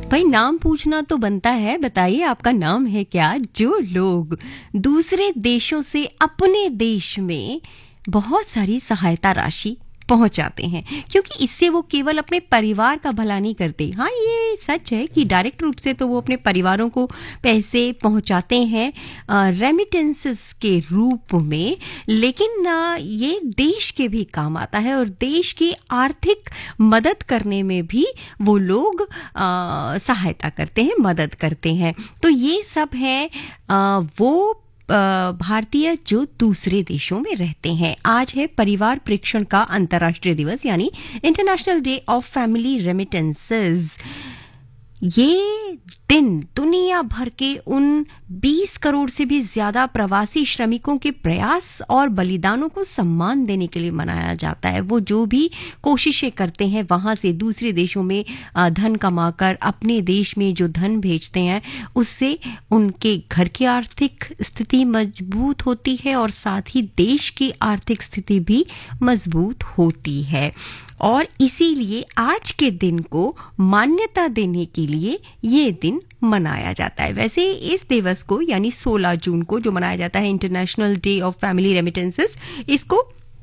भाई नाम पूछना तो बनता है, बताइए आपका नाम है क्या? जो लोग दूसरे देशों से अपने देश में बहुत सारी सहायता राशि पहुंचाते हैं, क्योंकि इससे वो केवल अपने परिवार का भला नहीं करते। हाँ, ये सच है कि डायरेक्ट रूप से तो वो अपने परिवारों को पैसे पहुंचाते हैं रेमिटेंसेस के रूप में, लेकिन ये देश के भी काम आता है और देश की आर्थिक मदद करने में भी वो लोग सहायता करते हैं, मदद करते हैं। तो ये सब है वो भारतीय जो दूसरे देशों में रहते हैं। आज है परिवार प्रेक्षण का अंतर्राष्ट्रीय दिवस, यानी international day of family remittances. ये दिन दुनिया भर के उन 20 करोड़ से भी ज्यादा प्रवासी श्रमिकों के प्रयास और बलिदानों को सम्मान देने के लिए मनाया जाता है। वो जो भी कोशिशें करते हैं वहां से दूसरे देशों में धन कमाकर अपने देश में जो धन भेजते हैं, उससे उनके घर की आर्थिक स्थिति मजबूत होती है और साथ ही देश की आर्थिक स्थिति भी मजबूत होती है। और इसीलिए आज के दिन को मान्यता देने के लिए ये दिन मनाया जाता है। वैसे इस दिवस को यानी 16 जून को जो मनाया जाता है international day of family remittances, इसको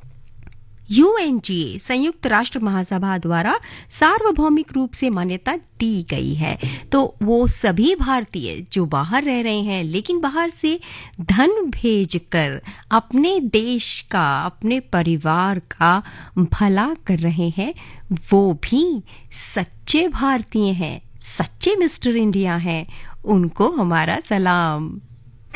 UNGA संयुक्त राष्ट्र महासभा द्वारा सार्वभौमिक रूप से मान्यता दी गई है। तो वो सभी भारतीय जो बाहर रह रहे हैं लेकिन बाहर से धन भेजकर अपने देश का, अपने परिवार का भला कर रहे हैं, वो भी सच्चे भारतीय हैं, सच्चे मिस्टर इंडिया हैं। उनको हमारा सलाम।